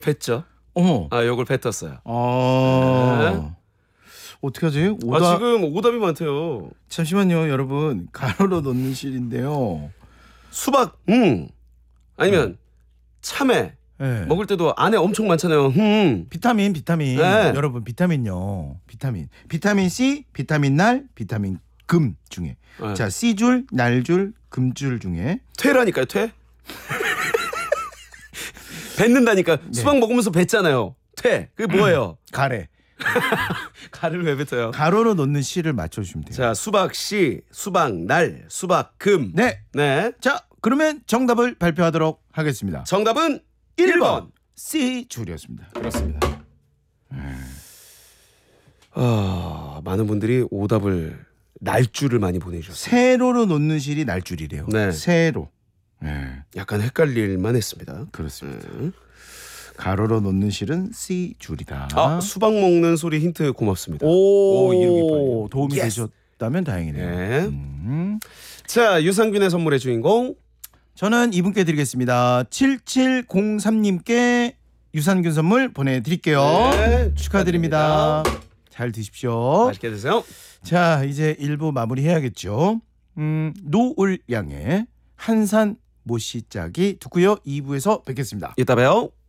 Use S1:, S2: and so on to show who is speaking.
S1: 뵀죠.
S2: 어머.
S1: 요걸 뱉었어요.
S2: 네. 어떻게 하지?
S1: 지금 오답이 많대요.
S2: 잠시만요, 여러분. 가로로 놓는 실인데요.
S1: 수박, 아니면 참외.
S2: 네.
S1: 먹을 때도 안에 엄청 많잖아요.
S2: 비타민.
S1: 네.
S2: 여러분, 비타민요. 비타민 C, 비타민 날, 비타민 금 중에.
S1: 네.
S2: 자, C줄, 날줄, 금줄 중에.
S1: 퇴라니까요, 퇴. 뱉는다니까. 수박 먹으면서 뱉잖아요. 퇴. 그게 뭐예요?
S2: 가래.
S1: 가를 왜 뱉어요?
S2: 가로로 놓는 실을 맞춰주시면 돼요.
S1: 자, 수박 씨, 수박 날, 수박 금.
S2: 네. 자, 그러면 정답을 발표하도록 하겠습니다.
S1: 정답은 1번.
S2: C줄이었습니다.
S1: 그렇습니다. 많은 분들이 오답을 날줄을 많이 보내주셨어요.
S2: 세로로 놓는 실이 날줄이래요.
S1: 네.
S2: 세로.
S1: 약간 헷갈릴만 했습니다.
S2: 그렇습니다. 가로로 놓는 실은 C줄이다.
S1: 수박 먹는 소리 힌트 고맙습니다.
S2: 오, 도움이
S1: 예스.
S2: 되셨다면 다행이네요.
S1: 네. 자, 유산균의 선물의 주인공.
S2: 저는 이분께 드리겠습니다. 7703님께 유산균 선물 보내드릴게요.
S1: 네,
S2: 축하드립니다. 잘 드십시오.
S1: 맛있게 드세요.
S2: 자, 이제 1부 마무리해야겠죠. 노을양의 한산 모시짝이 듣고요. 2부에서 뵙겠습니다.
S1: 이따 봬요.